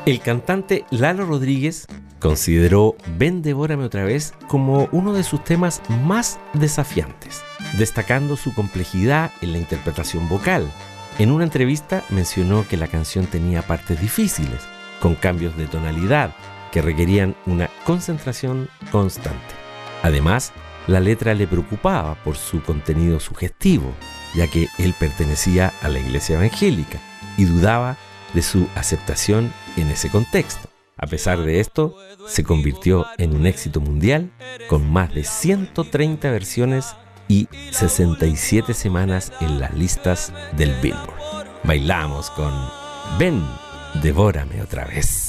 El cantante Lalo Rodríguez consideró Ven, devórame otra vez como uno de sus temas más desafiantes, destacando su complejidad en la interpretación vocal. En una entrevista mencionó que la canción tenía partes difíciles, con cambios de tonalidad que requerían una concentración constante. Además, la letra le preocupaba por su contenido sugestivo, ya que él pertenecía a la iglesia evangélica y dudaba de su aceptación en ese contexto. A pesar de esto, se convirtió en un éxito mundial con más de 130 versiones y 67 semanas en las listas del Billboard. Bailamos con Ven, devórame otra vez.